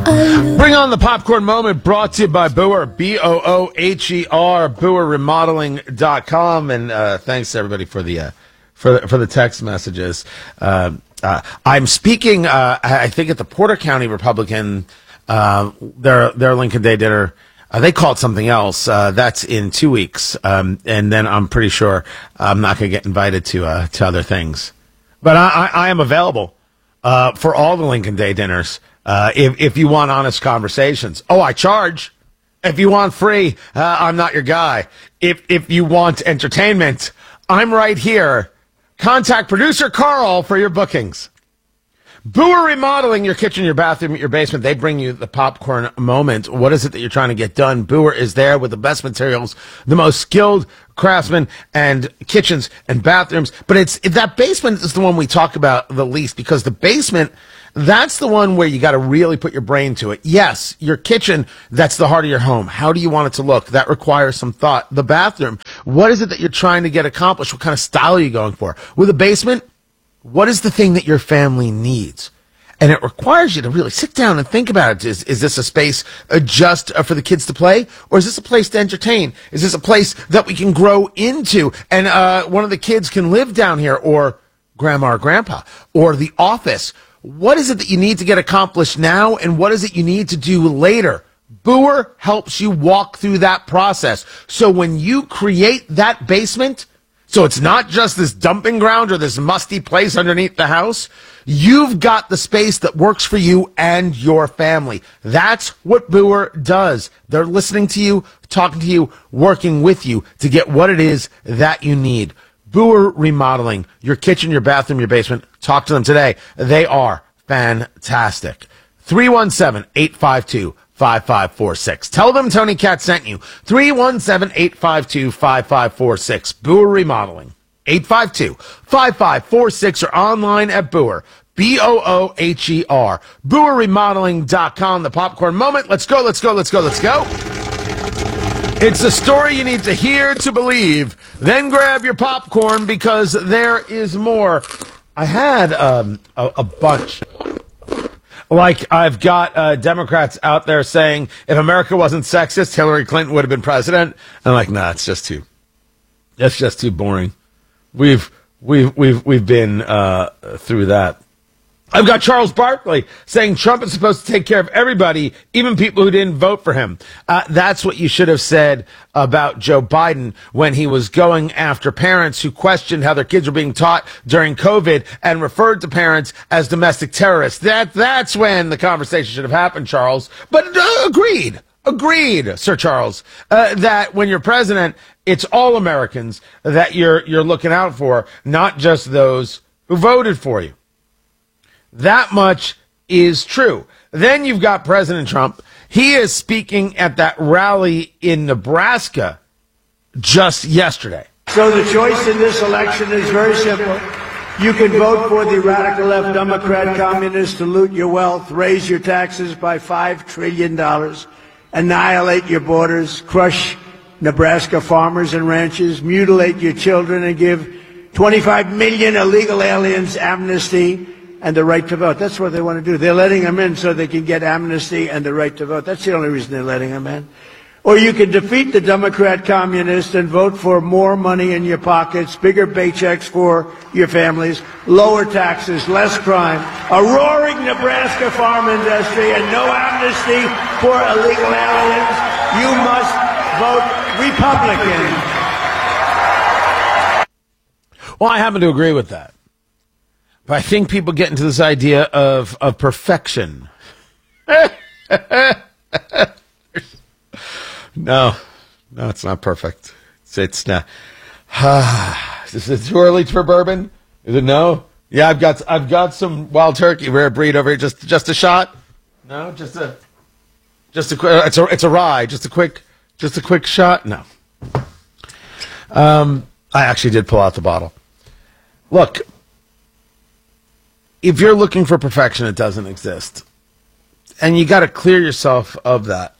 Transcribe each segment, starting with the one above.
Bring on the popcorn moment, brought to you by Booher, Booher, BooherRemodeling.com. And thanks to everybody for the text messages. I'm speaking, I think, at the Porter County Republican, their Lincoln Day dinner. They call it something else. That's in 2 weeks. And then I'm pretty sure I'm not going to get invited to other things. But I am available for all the Lincoln Day dinners. If you want honest conversations. Oh, I charge. If you want free, I'm not your guy. If you want entertainment, I'm right here. Contact producer Carl for your bookings. Booher Remodeling, your kitchen, your bathroom, your basement. They bring you the popcorn moment. What is it that you're trying to get done? Booher is there with the best materials, the most skilled craftsmen and kitchens and bathrooms. But that basement is the one we talk about the least, because the basement, that's the one where you got to really put your brain to it. Yes, your kitchen, that's the heart of your home. How do you want it to look? That requires some thought. The bathroom, what is it that you're trying to get accomplished? What kind of style are you going for? With a basement, what is the thing that your family needs? And it requires you to really sit down and think about it. Is this a space just for the kids to play? Or is this a place to entertain? Is this a place that we can grow into? And one of the kids can live down here, or grandma or grandpa, or the office. What is it that you need to get accomplished now, and what is it you need to do later? Booher helps you walk through that process. So when you create that basement, so it's not just this dumping ground or this musty place underneath the house, you've got the space that works for you and your family. That's what Booher does. They're listening to you, talking to you, working with you to get what it is that you need. Booher Remodeling, your kitchen, your bathroom, your basement. Talk to them today. They are fantastic. 317-852-5546. Tell them Tony Katz sent you. 317-852-5546. Booher Remodeling. 852-5546 or online at Booher. Booher. BooherRemodeling.com. The popcorn moment. Let's go. It's a story you need to hear to believe. Then grab your popcorn, because there is more. I had a bunch. Like, I've got Democrats out there saying if America wasn't sexist, Hillary Clinton would have been president. And I'm like, nah, it's just too boring. We've been through that. I've got Charles Barkley saying Trump is supposed to take care of everybody, even people who didn't vote for him. That's what you should have said about Joe Biden when he was going after parents who questioned how their kids were being taught during COVID and referred to parents as domestic terrorists. That's when the conversation should have happened, Charles. But agreed, Sir Charles, that when you're president, it's all Americans that you're looking out for, not just those who voted for you. That much is true. Then you've got President Trump. He is speaking at that rally in Nebraska just yesterday. So the choice in this election is very simple. You can vote for the radical left Democrat communists to loot your wealth, raise your taxes by $5 trillion, annihilate your borders, crush Nebraska farmers and ranchers, mutilate your children, and give 25 million illegal aliens amnesty and the right to vote. That's what they want to do. They're letting them in so they can get amnesty and the right to vote. That's the only reason they're letting them in. Or you can defeat the Democrat communists and vote for more money in your pockets, bigger paychecks for your families, lower taxes, less crime, a roaring Nebraska farm industry, and no amnesty for illegal aliens. You must vote Republican. Well, I happen to agree with that. But I think people get into this idea of perfection. No, it's not perfect. It's not. Is it too early for bourbon? Is it no? Yeah, I've got some wild turkey, rare breed over here. Just a shot. No, it's a rye. Just a quick shot. No. I actually did pull out the bottle. Look. If you're looking for perfection, it doesn't exist. And you got to clear yourself of that.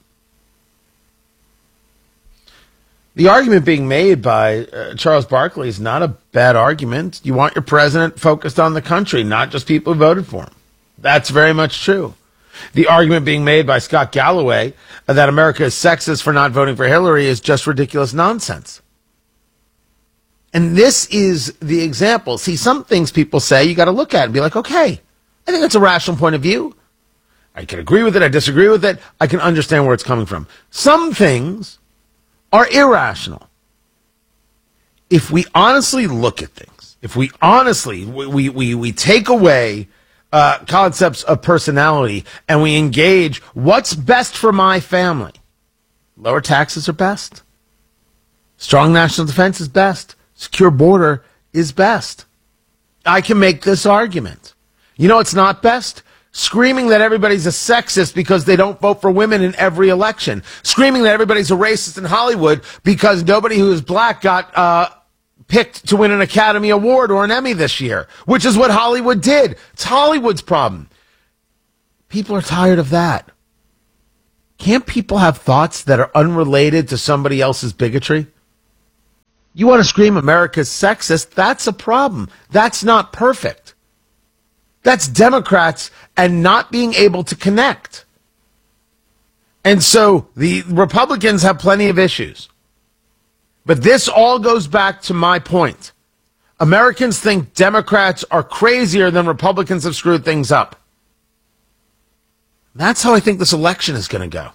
The argument being made by Charles Barkley is not a bad argument. You want your president focused on the country, not just people who voted for him. That's very much true. The argument being made by Scott Galloway that America is sexist for not voting for Hillary is just ridiculous nonsense. And this is the example. See, some things people say you got to look at and be like, okay, I think that's a rational point of view. I can agree with it. I disagree with it. I can understand where it's coming from. Some things are irrational. If we honestly look at things, if we honestly, we take away concepts of personality and we engage what's best for my family, lower taxes are best. Strong national defense is best. Secure border is best. I can make this argument. You know it's not best? Screaming that everybody's a sexist because they don't vote for women in every election. Screaming that everybody's a racist in Hollywood because nobody who is black got picked to win an Academy Award or an Emmy this year, which is what Hollywood did. It's Hollywood's problem. People are tired of that. Can't people have thoughts that are unrelated to somebody else's bigotry? You want to scream America's sexist? That's a problem. That's not perfect. That's Democrats and not being able to connect. And so the Republicans have plenty of issues. But this all goes back to my point. Americans think Democrats are crazier than Republicans have screwed things up. That's how I think this election is going to go.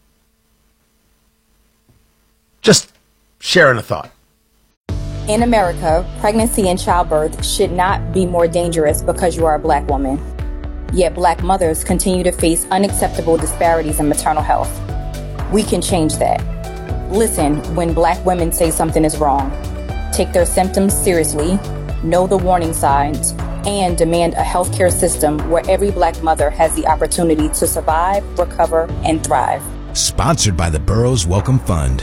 Just sharing a thought. In America, pregnancy and childbirth should not be more dangerous because you are a black woman. Yet black mothers continue to face unacceptable disparities in maternal health. We can change that. Listen when black women say something is wrong. Take their symptoms seriously, know the warning signs, and demand a healthcare system where every black mother has the opportunity to survive, recover, and thrive. Sponsored by the Burroughs Welcome Fund.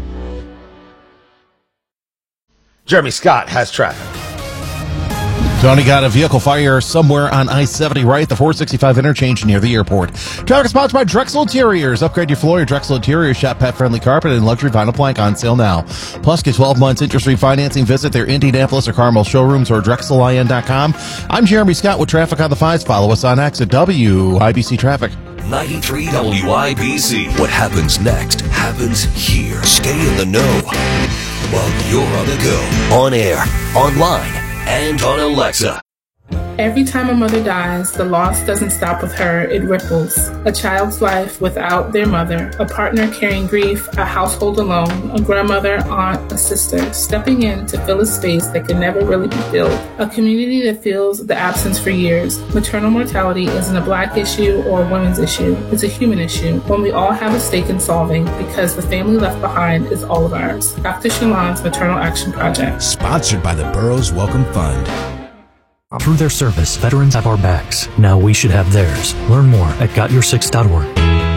Jeremy Scott has traffic. Tony got a vehicle fire somewhere on I-70 right at the 465 interchange near the airport. Traffic is sponsored by Drexel Interiors. Upgrade your floor. Your Drexel Interiors shop pet-friendly carpet and luxury vinyl plank on sale now. Plus, get 12 months interest-free financing. Visit their Indianapolis or Carmel showrooms or drexelin.com. I'm Jeremy Scott with Traffic on the Fives. Follow us on X at WIBC Traffic. 93 WIBC. What happens next happens here. Stay in the know while you're on the go. On air, online, and on Alexa. Every time a mother dies, the loss doesn't stop with her, it ripples. A child's life without their mother, a partner carrying grief, a household alone, a grandmother, aunt, a sister, stepping in to fill a space that can never really be filled. A community that feels the absence for years. Maternal mortality isn't a black issue or a women's issue. It's a human issue, one we all have a stake in solving because the family left behind is all of ours. Dr. Shalon's Maternal Action Project. Sponsored by the Burroughs Welcome Fund. Through their service, veterans have our backs. Now we should have theirs. Learn more at gotyoursix.org.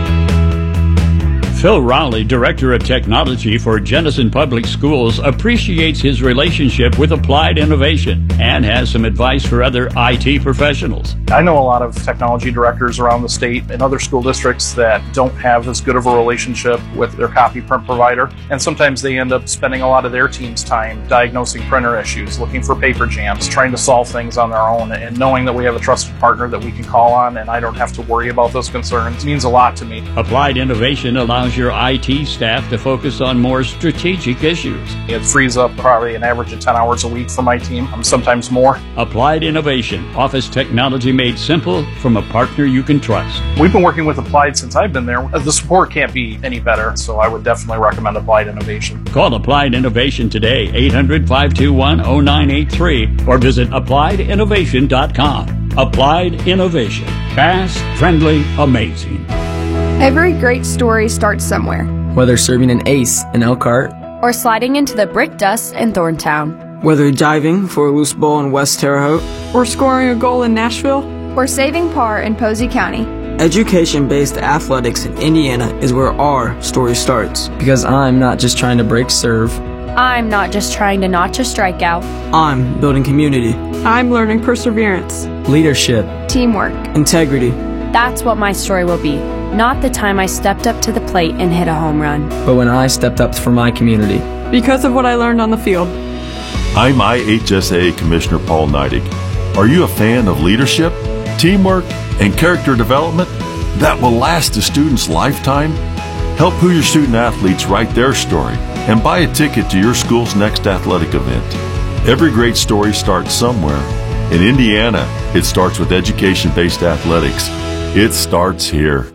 Phil Rowley, Director of Technology for Jenison Public Schools, appreciates his relationship with Applied Innovation and has some advice for other IT professionals. I know a lot of technology directors around the state and other school districts that don't have as good of a relationship with their copy print provider, and sometimes they end up spending a lot of their team's time diagnosing printer issues, looking for paper jams, trying to solve things on their own, and knowing that we have a trusted partner that we can call on and I don't have to worry about those concerns means a lot to me. Applied Innovation allows your IT staff to focus on more strategic issues. It frees up probably an average of 10 hours a week for my team, sometimes more. Applied Innovation, office technology made simple from a partner you can trust. We've been working with Applied since I've been there. The support can't be any better, so I would definitely recommend Applied Innovation. Call Applied Innovation today, 800-521-0983, or visit appliedinnovation.com. Applied Innovation. Fast, friendly, amazing. Every great story starts somewhere. Whether serving an ace in Elkhart, or sliding into the brick dust in Thorntown, whether diving for a loose ball in West Terre Haute, or scoring a goal in Nashville, or saving par in Posey County. Education-based athletics in Indiana is where our story starts. Because I'm not just trying to break serve. I'm not just trying to not just strike out. I'm building community. I'm learning perseverance, leadership, teamwork, integrity. That's what my story will be. Not the time I stepped up to the plate and hit a home run, but when I stepped up for my community. Because of what I learned on the field. I'm IHSA Commissioner Paul Neidig. Are you a fan of leadership, teamwork, and character development? that will last a student's lifetime? Help Hoosier Student Athletes write their story and buy a ticket to your school's next athletic event. Every great story starts somewhere. In Indiana, it starts with education-based athletics. It starts here.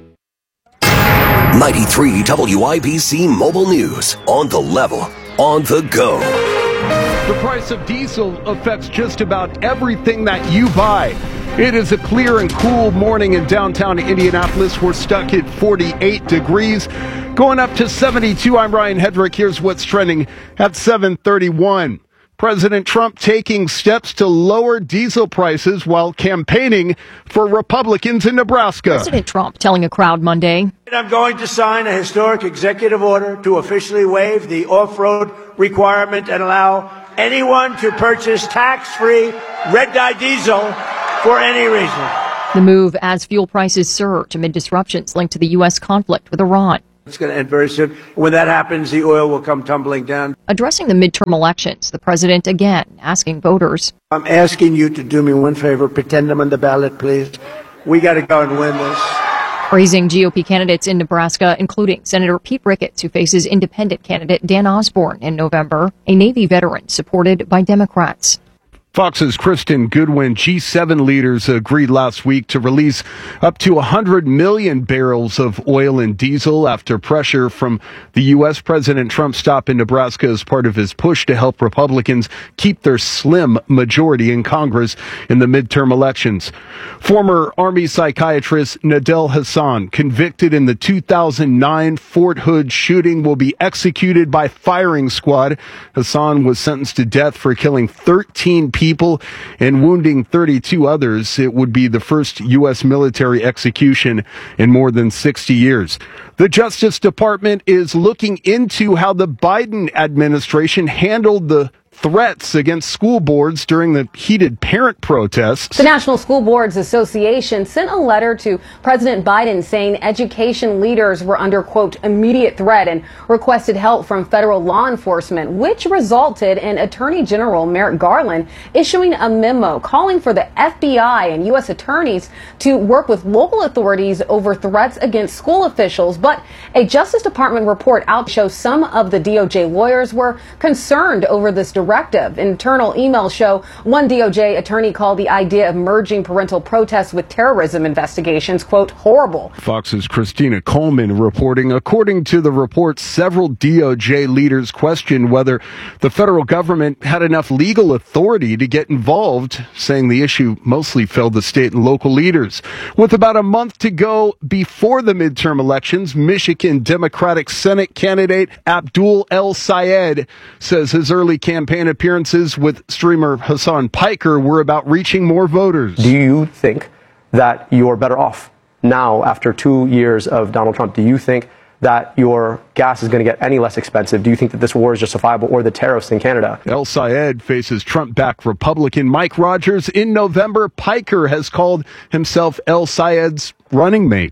93 WIBC Mobile News. On the level, on the go. The price of diesel affects just about everything that you buy. It is a clear and cool morning in downtown Indianapolis. We're stuck at 48 degrees, going up to 72. I'm Ryan Hedrick. Here's what's trending at 7:31. President Trump taking steps to lower diesel prices while campaigning for Republicans in Nebraska. President Trump telling a crowd Monday, I'm going to sign a historic executive order to officially waive the off-road requirement and allow anyone to purchase tax-free red-dye diesel for any reason. The move as fuel prices surge amid disruptions linked to the U.S. conflict with Iran. It's going to end very soon. When that happens, the oil will come tumbling down. Addressing the midterm elections, the president again asking voters. I'm asking you to do me one favor. Pretend I'm on the ballot, please. We got to go and win this. Praising GOP candidates in Nebraska, including Senator Pete Ricketts, who faces independent candidate Dan Osborne in November, a Navy veteran supported by Democrats. Fox's Kristen Goodwin. G7 leaders agreed last week to release up to 100 million barrels of oil and diesel after pressure from the U.S. President Trump's stop in Nebraska as part of his push to help Republicans keep their slim majority in Congress in the midterm elections. Former Army psychiatrist Nadel Hassan, convicted in the 2009 Fort Hood shooting, will be executed by firing squad. Hassan was sentenced to death for killing 13 people and wounding 32 others. It would be the first U.S. military execution in more than 60 years. The Justice Department is looking into how the Biden administration handled the threats against school boards during the heated parent protests. The National School Boards Association sent a letter to President Biden saying education leaders were under, quote, immediate threat and requested help from federal law enforcement, which resulted in Attorney General Merrick Garland issuing a memo calling for the FBI and U.S. attorneys to work with local authorities over threats against school officials. But a Justice Department report out shows some of the DOJ lawyers were concerned over this directive. Internal emails show one DOJ attorney called the idea of merging parental protests with terrorism investigations, quote, horrible. Fox's Christina Coleman reporting. According to the report, several DOJ leaders questioned whether the federal government had enough legal authority to get involved, saying the issue mostly fell to state and local leaders. With about a month to go before the midterm elections, Michigan Democratic Senate candidate Abdul El-Sayed says his early campaign appearances with streamer Hassan Piker were about reaching more voters. Do you think that you're better off now after 2 years of Donald Trump? Do you think that your gas is going to get any less expensive? Do you think that this war is justifiable, or the tariffs in Canada? El-Sayed faces Trump-backed Republican Mike Rogers in November. Piker has called himself El-Sayed's running mate.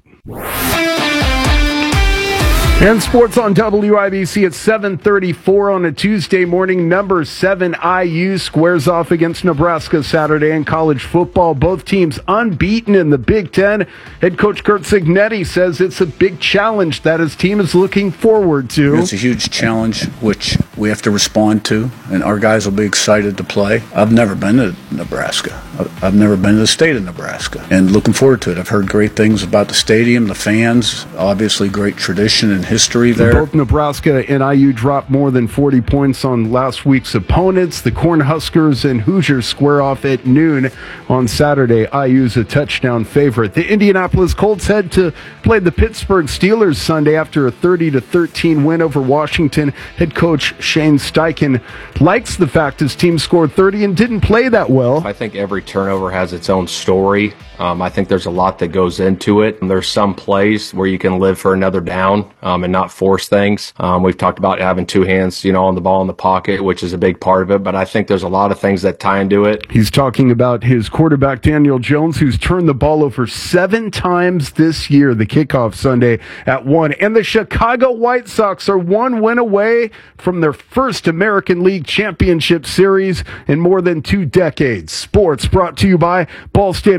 And sports on WIBC at 7:34 on a Tuesday morning. Number 7 IU squares off against Nebraska Saturday in college football. Both teams unbeaten in the Big Ten. Head coach Curt Cignetti says it's a big challenge that his team is looking forward to. It's a huge challenge which we have to respond to, and our guys will be excited to play. I've never been to Nebraska. I've never been to the state of Nebraska, and looking forward to it. I've heard great things about the stadium, the fans, obviously great tradition and history there. Both Nebraska and IU dropped more than 40 points on last week's opponents. The Cornhuskers and Hoosiers square off at noon on Saturday. IU's a touchdown favorite. The Indianapolis Colts head to play the Pittsburgh Steelers Sunday after a 30-13 win over Washington. Head coach Shane Steichen likes the fact his team scored 30 and didn't play that well. I think every turnover has its own story. I think there's a lot that goes into it. There's some plays where you can live for another down and not force things. We've talked about having two hands, on the ball in the pocket, which is a big part of it. But I think there's a lot of things that tie into it. He's talking about his quarterback, Daniel Jones, who's turned the ball over 7 times this year. The kickoff Sunday at 1. And the Chicago White Sox are 1 win away from their first American League Championship Series in more than 2 decades. Sports brought to you by Ball State Athletics.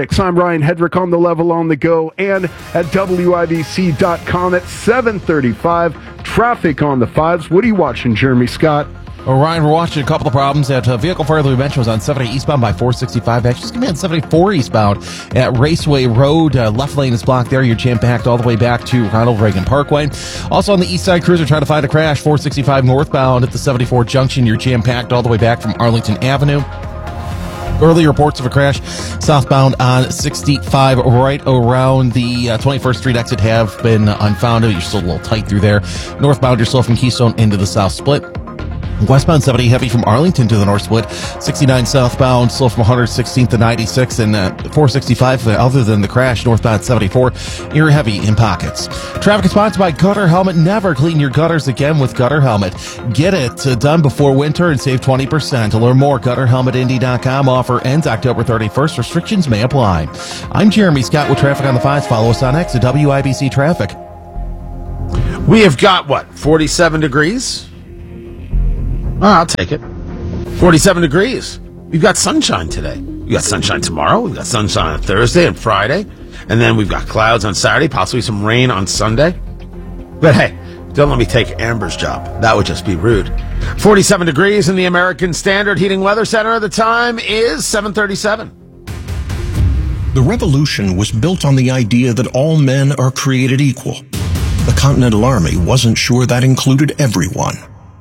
Sports. I'm Ryan Hedrick on the level on the go and at WIBC.com at 7:35. Traffic on the 5s. What are you watching, Jeremy Scott? Well, Ryan, we're watching a couple of problems. That vehicle fire that we mentioned was on 70 eastbound by 465. Actually, it's going to be on 74 eastbound at Raceway Road. Left lane is blocked there. You're jam-packed all the way back to Ronald Reagan Parkway. Also on the east side, cruiser trying to find a crash. 465 northbound at the 74 junction. You're jam-packed all the way back from Arlington Avenue. Early reports of a crash southbound on 65 right around the 21st Street exit have been unfounded. You're still a little tight through there. Northbound, you're slow from Keystone into the South Split. Westbound 70 heavy from Arlington to the North Split. 69 southbound slow from 116th to 96, and 465 other than the crash northbound 74. You're heavy in pockets. Traffic is sponsored by Gutter Helmet. Never clean your gutters again with Gutter Helmet. Get it done before winter and save 20%. To learn more, GutterHelmetIndy.com. Offer ends October 31st. Restrictions may apply. I'm Jeremy Scott with Traffic on the 5s. Follow us on X at WIBC Traffic. We have got, 47 degrees? Oh, I'll take it. 47 degrees. We've got sunshine today. We've got sunshine tomorrow. We've got sunshine on Thursday and Friday. And then we've got clouds on Saturday, possibly some rain on Sunday. But hey, don't let me take Amber's job. That would just be rude. 47 degrees in the American Standard Heating Weather Center. The time is 7:37. The revolution was built on the idea that all men are created equal. The Continental Army wasn't sure that included everyone.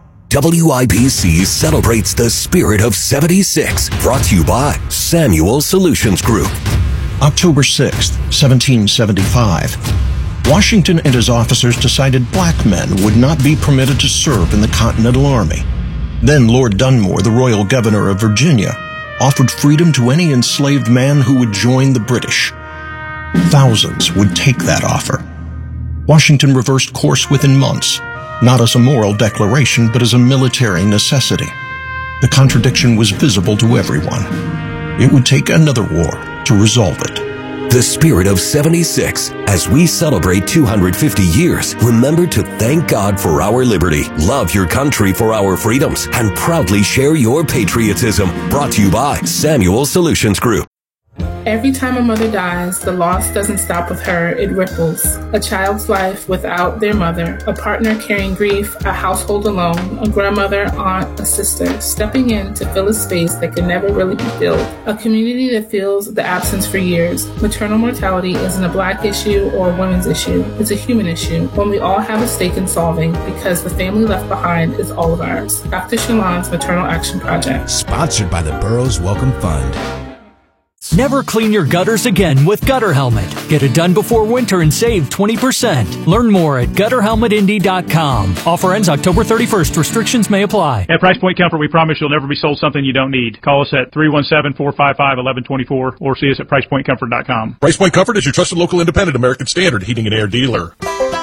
WIBC celebrates the spirit of 76, brought to you by Samuel Solutions Group. October 6th, 1775. Washington and his officers decided black men would not be permitted to serve in the Continental Army. Then Lord Dunmore, the royal governor of Virginia, offered freedom to any enslaved man who would join the British. Thousands would take that offer. Washington reversed course within months, not as a moral declaration, but as a military necessity. The contradiction was visible to everyone. It would take another war to resolve it. The spirit of 76. As we celebrate 250 years, remember to thank God for our liberty, love your country for our freedoms, and proudly share your patriotism. Brought to you by Samuel Solutions Group. Every time a mother dies, the loss doesn't stop with her, it ripples. A child's life without their mother, a partner carrying grief, a household alone, a grandmother, aunt, a sister, stepping in to fill a space that can never really be filled. A community that feels the absence for years. Maternal mortality isn't a black issue or a women's issue. It's a human issue, one we all have a stake in solving because the family left behind is all of ours. Dr. Shalon's Maternal Action Project. Sponsored by the Burroughs Welcome Fund. Never clean your gutters again with Gutter Helmet. Get it done before winter and save 20%. Learn more at GutterHelmetIndy.com. Offer ends October 31st. Restrictions may apply. At Price Point Comfort, we promise you'll never be sold something you don't need. Call us at 317-455-1124 or see us at PricePointComfort.com. Price Point Comfort is your trusted local independent American Standard heating and air dealer.